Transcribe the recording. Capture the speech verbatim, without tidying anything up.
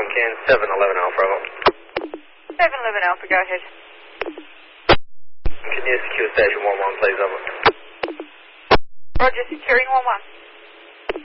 Lincoln, seven eleven Alpha. seven eleven Alpha, go ahead. Can you secure station one one, please, over? Roger, securing one one.